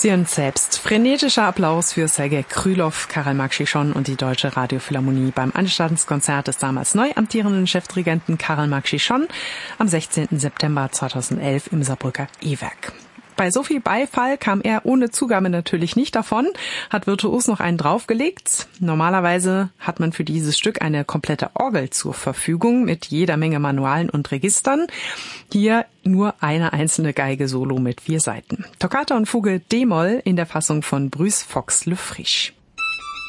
Sie hören selbst. Frenetischer Applaus für Sergei Krylov, Karel Marx-Chichon und die Deutsche Radiophilharmonie beim Anstaltenskonzert des damals neu amtierenden Chefdirigenten Karel Marx-Chichon am 16. September 2011 im Saarbrücker E-Werk. Bei so viel Beifall kam er ohne Zugabe natürlich nicht davon, hat virtuos noch einen draufgelegt. Normalerweise hat man für dieses Stück eine komplette Orgel zur Verfügung mit jeder Menge Manualen und Registern. Hier nur eine einzelne Geige solo mit 4 Saiten. Toccata und Fuge D-Moll in der Fassung von Bruce Fox-Le Frisch.